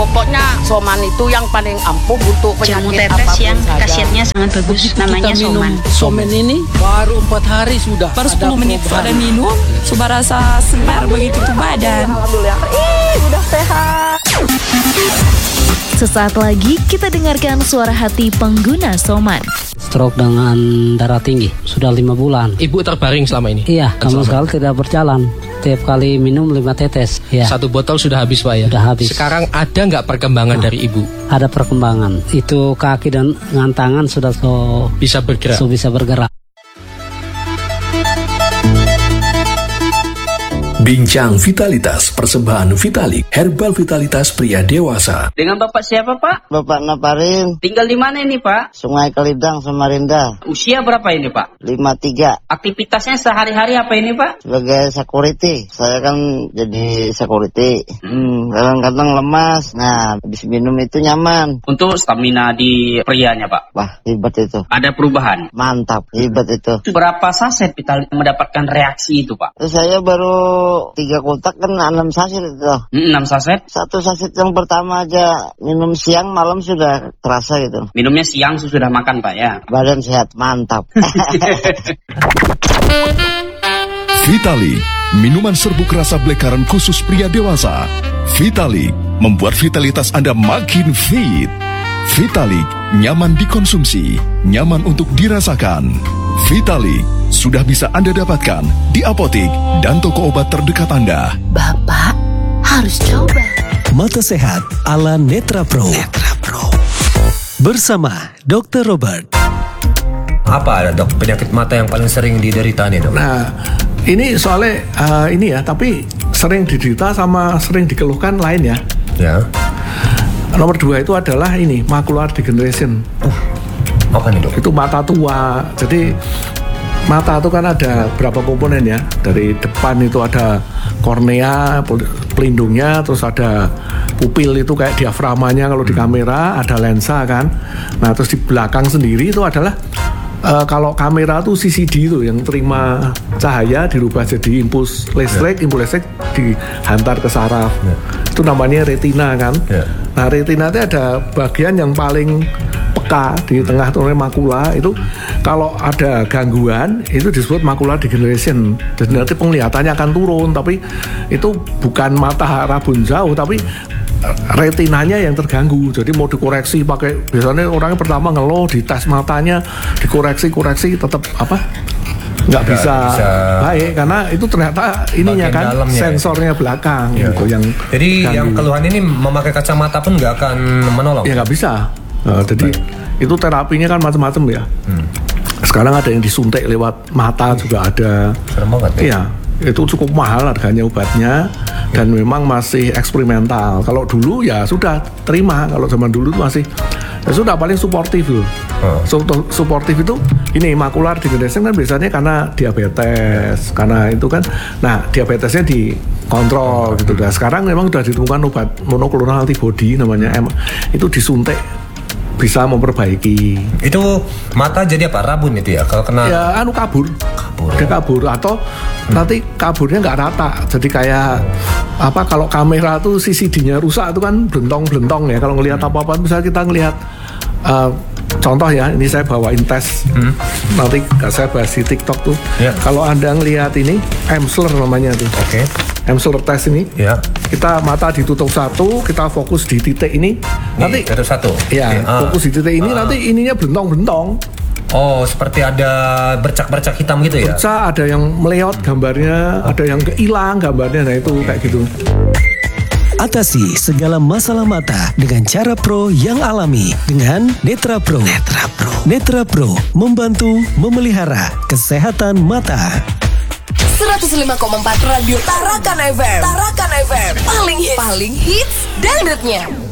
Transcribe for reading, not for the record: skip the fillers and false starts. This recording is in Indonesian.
Pokoknya Soman itu yang paling ampuh untuk jamu penyakit tetes apapun yang saja. khasiatnya sangat bagus. Namanya Kita minum Soman. Soman ini baru 4 hari sudah. Baru 10 menit perubahan. sudah minum, sudah rasa segar begitu tuh badan. Alhamdulillah, udah sehat. Sesaat lagi kita dengarkan suara hati pengguna Soman. Stroke dengan darah tinggi sudah 5 bulan. Ibu terbaring selama ini? Iya, sama sekali tidak berjalan. Tiap kali minum 5 tetes. Ya. 1 botol sudah habis Pak ya? Sudah habis. Sekarang ada nggak perkembangan dari ibu? Ada perkembangan. Itu kaki dan tangan sudah Bisa bergerak? bisa bergerak. Bincang Vitalitas persembahan Vitalik Herbal Vitalitas pria dewasa. Dengan Bapak siapa Pak? Bapak Naparin. Tinggal di mana ini Pak? Sungai Kalidang, Samarinda. Usia berapa ini Pak? 53. Aktivitasnya sehari-hari apa ini Pak? Sebagai security. Saya kan jadi security. Kadang-kadang lemas. Nah, habis minum itu nyaman. Untuk stamina di prianya Pak? Wah, hebat itu. Ada perubahan? Mantap, hebat itu. Berapa saset Vitalik mendapatkan reaksi itu Pak? Saya baru 3 kotak kan 6 saset itu. 6 saset? 1 saset yang pertama aja minum siang malam sudah terasa gitu. Minumnya siang sudah makan Pak ya? Badan sehat, mantap. Vitalik, minuman serbuk rasa blackcurrant khusus pria dewasa. Vitalik membuat vitalitas Anda makin fit. Vitalik nyaman dikonsumsi, nyaman untuk dirasakan. Vitalik sudah bisa Anda dapatkan di apotek dan toko obat terdekat Anda. Bapak harus coba. Mata Sehat ala Netra Pro. Bersama Dr. Robert. Apa dok penyakit mata yang paling sering diderita nih dok? Nah, ini soalnya ini ya, tapi sering diderita sama sering dikeluhkan lain ya. Ya. Nomor 2 itu adalah ini macular degeneration. Apa nih dok? Itu mata tua. Jadi mata itu kan ada berapa komponen ya. Dari depan itu ada kornea, pelindungnya, terus ada pupil itu kayak diaframanya kalau di kamera, ada lensa kan. Nah terus di belakang sendiri itu adalah kalau kamera tuh CCD itu yang terima cahaya dirubah jadi impuls listrik, impuls listrik dihantar ke saraf. Itu namanya retina kan. Nah retina itu ada bagian yang paling peka di tengah makula itu kalau ada gangguan itu disebut macular degeneration. Jadi nanti penglihatannya akan turun, tapi itu bukan mata rabun jauh, tapi retinanya yang terganggu. Jadi mau dikoreksi pakai, biasanya orangnya pertama ngeluh di tes matanya, dikoreksi tetap nggak bisa baik karena itu ternyata ininya kan sensornya belakang gitu yang. Jadi ganggu. yang keluhan ini memakai kacamata pun nggak akan menolong. Ya nggak bisa. Jadi itu terapinya kan macam-macam ya. Sekarang ada yang disuntik lewat mata juga ada. Serem banget ya. Iya, itu cukup mahal harganya obatnya dan memang masih eksperimental. Kalau dulu ya sudah terima, kalau zaman dulu masih ya sudah paling suportif loh. Suportif itu ini macular degeneration kan biasanya karena diabetes, karena itu kan. Nah, diabetesnya dikontrol gitu. Nah, sekarang memang sudah ditemukan obat monoclonal antibody namanya itu disuntik bisa memperbaiki. Itu mata jadi apa? Rabun itu ya? Kalau kena ya kabur. Dia kabur atau nanti kaburnya nggak rata. Jadi kayak kalau kamera tuh CCD-nya rusak itu kan blentong-blentong ya. Kalau ngelihat apa-apa bisa kita ngelihat contoh ya, ini saya bawain tes. Nanti saya bahas di TikTok tuh. Kalau Anda ngelihat ini Emsler namanya tuh. Emsler test ini. Kita mata ditutup satu, kita fokus di titik ini. Nanti tutup satu. Ya, fokus di titik ini nanti ininya blentong-blentong. Oh, seperti ada bercak-bercak hitam gitu ya? Bercak, ada yang meleot gambarnya, ada yang hilang gambarnya, nah itu kayak gitu. Atasi segala masalah mata dengan cara pro yang alami dengan Netra Pro. Netra Pro membantu memelihara kesehatan mata. 105,4 Radio Tarakan FM. Paling hits dangdutnya.